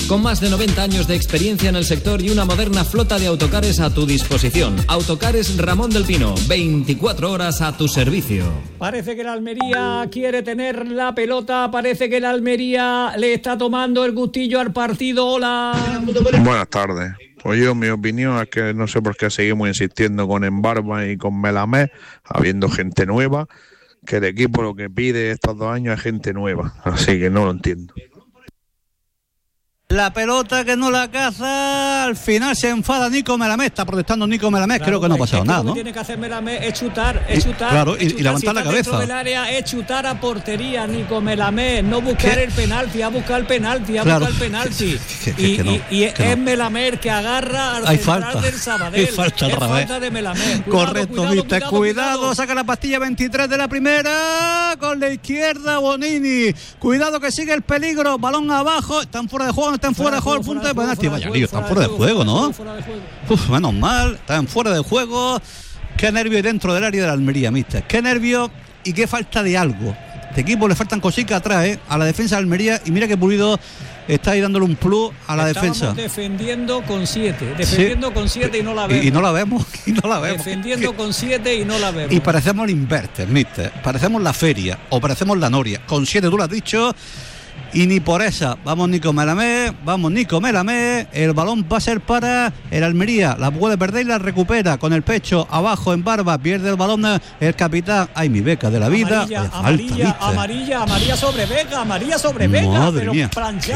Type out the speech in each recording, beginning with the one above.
con más de 90 años de experiencia en el sector y una moderna flota de autocares a tu disposición. Autocares Ramón del Pino, 24 horas a tu servicio. Parece que la Almería quiere tener la pelota, parece que la Almería le está tomando el gustillo al partido. Hola. Buenas tardes. Pues yo, mi opinión es que no sé por qué seguimos insistiendo con Embarba y con Melamé, habiendo gente nueva, que el equipo lo que pide estos 2 años es gente nueva, así que no lo entiendo. La pelota que no la caza, al final se enfada Nico Melamé, está protestando Nico Melamé, claro, creo que no ha pasado nada, ¿no? Lo que tiene que hacer Melamé es chutar, claro, y levantar la cabeza. Dentro del área es chutar a portería, Nico Melamé, no buscar el penalti, a buscar el penalti, es Melamé el que agarra al central del Sabadell. Falta de Melamé. Correcto, viste, cuidado, saca la pastilla 23 de la primera, con la izquierda Bonini, cuidado que sigue el peligro, balón abajo, están fuera de juego. Están fuera de juego, el punto de penalti. Vaya lío, están fuera de juego, ¿no? Menos mal, están fuera de juego. Qué nervio dentro del área de la Almería, mister. Qué nervio y qué falta de algo. Este equipo le faltan cositas atrás, a la defensa de Almería. Y mira que Pulido está ahí dándole un plus a la defensa. Defendiendo con 7 y no la vemos. Defendiendo con 7 y no la vemos. Y parecemos el Inverter, mister. Parecemos la Feria o parecemos la Noria. Con 7 tú lo has dicho. Y ni por esa, vamos Nico Melamé, el balón va a ser para el Almería, la puede perder y la recupera con el pecho abajo en Barba, pierde el balón el capitán, ay mi Beca de la vida, amarilla sobre Beca, madre mía,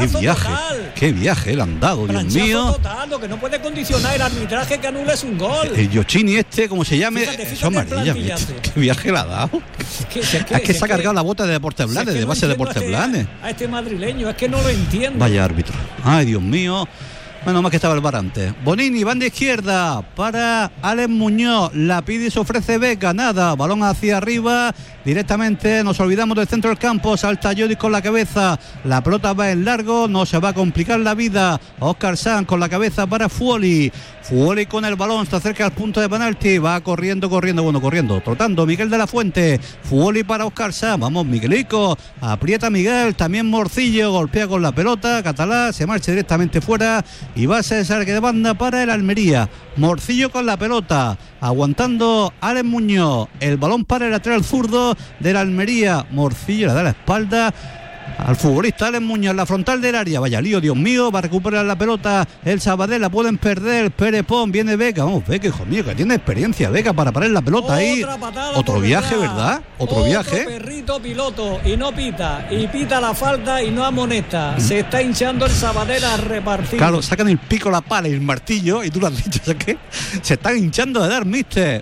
qué viaje le han dado, Dios mío, total, lo que no puede condicionar el arbitraje que anule es un gol. El Yochini como se llame, eso amarilla, qué viaje le ha dado, es que se ha cargado la bota de Deportes Blanes, de base de Deportes Blanes. A este madrileño, es que no lo entiendo. Vaya árbitro, ay Dios mío. Menos más que estaba el VAR antes. Bonini, banda izquierda para Alex Muñoz. La pide y se ofrece Beca. Nada. Balón hacia arriba. Directamente nos olvidamos del centro del campo. Salta Lloris con la cabeza. La pelota va en largo. No se va a complicar la vida. Óscar Sanz con la cabeza para Fuoli. Fuoli con el balón. Está cerca al punto de penalti. Va corriendo. Trotando Miguel de la Fuente. Fuoli para Óscar Sanz. Vamos, Miguelico. Aprieta Miguel. También Morcillo. Golpea con la pelota. Catalá se marcha directamente fuera. Y va a ser saque de banda para el Almería. Morcillo con la pelota, aguantando Alex Muñoz. El balón para el lateral zurdo del Almería. Morcillo le da la espalda al futbolista Alex Muñoz en la frontal del área. Vaya lío, Dios mío, va a recuperar la pelota el Sabadell, la pueden perder. Pérez Pon, viene Beca, vamos, Beca, hijo mío, que tiene experiencia Beca para parar la pelota ahí. Otro viaje, ¿verdad? Otro viaje. Perrito piloto y no pita, y pita la falta y no amonesta. Se está hinchando el Sabadell a repartir. Claro, sacan el pico, la pala y el martillo, y tú lo has dicho, ¿sabes qué? Se están hinchando de dar, mister.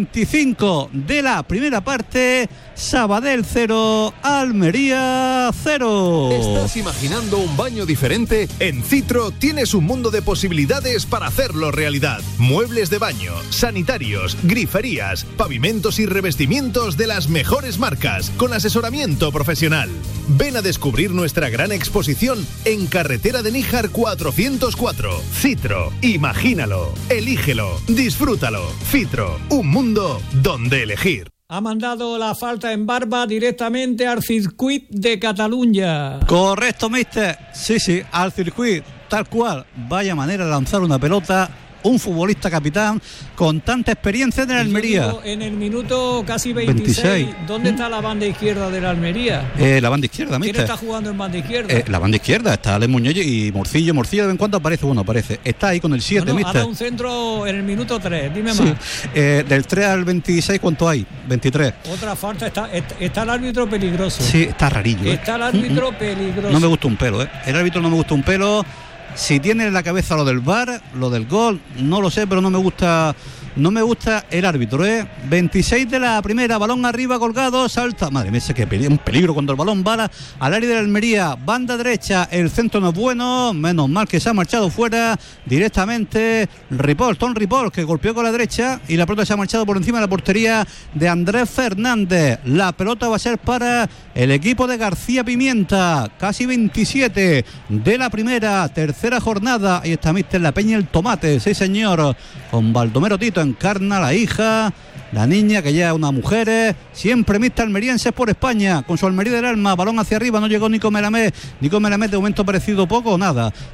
25 de la primera parte. Sabadell 0, Almería 0. ¿Estás imaginando un baño diferente? En Citro tienes un mundo de posibilidades para hacerlo realidad. Muebles de baño, sanitarios, griferías, pavimentos y revestimientos de las mejores marcas, con asesoramiento profesional. Ven a descubrir nuestra gran exposición en Carretera de Níjar 404. Citro, imagínalo, elígelo, disfrútalo. Citro, un mundo donde elegir. Ha mandado la falta en Barba directamente al circuit de Cataluña. Correcto, mister. Sí, al circuit, tal cual. Vaya manera de lanzar una pelota. Un futbolista capitán con tanta experiencia en el Almería. En el minuto casi 26. ¿Dónde está la banda izquierda de la Almería? La banda izquierda, mister. ¿Quién está jugando en banda izquierda? La banda izquierda está Alex Muñoz y Morcillo. Morcillo de vez en cuando aparece. Está ahí con el 7, mister. Ahora un centro en el minuto 3, dime más. Del 3 al 26, ¿cuánto hay? 23. Otra falta, está el árbitro peligroso. Sí, está rarillo. Está el árbitro peligroso. No me gusta un pelo, El árbitro no me gusta un pelo. Si tiene en la cabeza lo del VAR, lo del gol, no lo sé, pero no me gusta el árbitro, 26 de la primera, balón arriba colgado, salta, madre mía, que un peligro cuando el balón va al área de la Almería, banda derecha, el centro no es bueno, menos mal que se ha marchado fuera directamente Tom Ripoll, que golpeó con la derecha y la pelota se ha marchado por encima de la portería de Andrés Fernández. La pelota va a ser para el equipo de García Pimienta, casi 27 de la primera, tercera jornada. Ahí está mister La Peña el Tomate, sí señor, con Baldomero Tito encarna la hija, la niña que ya es una mujer, siempre mister almerienses por España, con su Almería del alma, balón hacia arriba, no llegó Nico Melamé de momento ha parecido poco o nada.